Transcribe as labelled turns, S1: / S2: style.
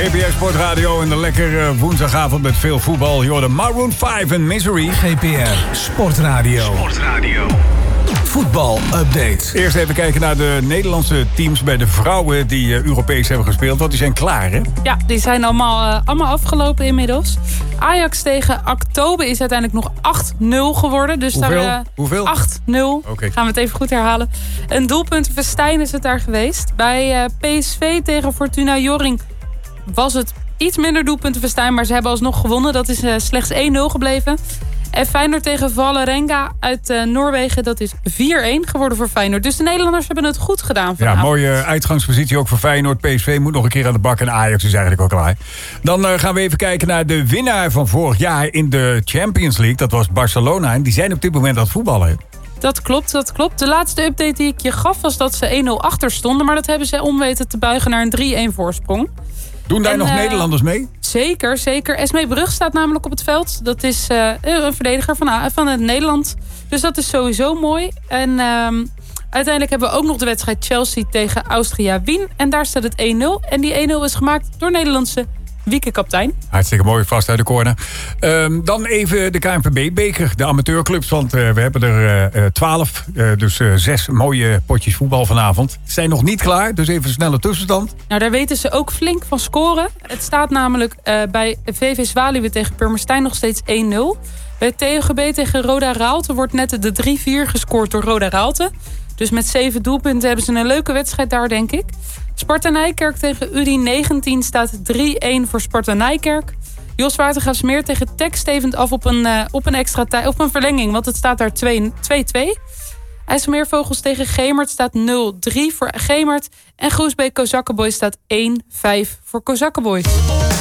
S1: GPR Sportradio en de lekkere woensdagavond met veel voetbal. Je hoorde Maroon 5 en Misery.
S2: GPR Sportradio. Voetbal-update.
S1: Eerst even kijken naar de Nederlandse teams bij de vrouwen die Europees hebben gespeeld. Want die zijn klaar, hè?
S3: Ja, die zijn allemaal afgelopen inmiddels. Ajax tegen Aktobe is uiteindelijk nog 8-0 geworden. Dus
S1: Hoeveel?
S3: 8-0.
S1: Okay.
S3: Gaan we het even goed herhalen. Een doelpuntenfestijn is het daar geweest. Bij PSV tegen Fortuna Joring was het iets minder doelpuntenfestijn, maar ze hebben alsnog gewonnen. Dat is slechts 1-0 gebleven. En Feyenoord tegen Vålerenga uit Noorwegen, dat is 4-1 geworden voor Feyenoord. Dus de Nederlanders hebben het goed gedaan vanavond.
S1: Ja, mooie uitgangspositie ook voor Feyenoord. PSV moet nog een keer aan de bak en Ajax is eigenlijk ook klaar. Dan gaan we even kijken naar de winnaar van vorig jaar in de Champions League. Dat was Barcelona en die zijn op dit moment aan het voetballen.
S3: Dat klopt. De laatste update die ik je gaf was dat ze 1-0 achter stonden. Maar dat hebben ze om weten te buigen naar een 3-1 voorsprong.
S1: Doen daar nog Nederlanders mee?
S3: Zeker. Esmee Brug staat namelijk op het veld. Dat is een verdediger van het Nederland. Dus dat is sowieso mooi. En uiteindelijk hebben we ook nog de wedstrijd Chelsea tegen Austria Wien. En daar staat het 1-0. En die 1-0 is gemaakt door Nederlandse Wieke kaptein.
S1: Hartstikke mooi, vast uit de corner. Dan even de KNVB-beker, de amateurclubs. Want we hebben er 12, dus 6 mooie potjes voetbal vanavond. Ze zijn nog niet klaar, dus even een snelle tussenstand.
S3: Nou, daar weten ze ook flink van scoren. Het staat namelijk bij VV Zwaluwe tegen Purmerstein nog steeds 1-0. Bij TGB tegen Roda Raalte wordt net de 3-4 gescoord door Roda Raalte. Dus met 7 doelpunten hebben ze een leuke wedstrijd daar, denk ik. Sparta Nijkerk tegen UD19 staat 3-1 voor Sparta Nijkerk. Jos Watergraafsmeer tegen Tech stevend af op een extra tijd, op een verlenging, want het staat daar 2-2. IJsselmeervogels tegen Gemert staat 0-3 voor Gemert. En Groesbeek Kozakkenboys staat 1-5 voor Kozakkenboys.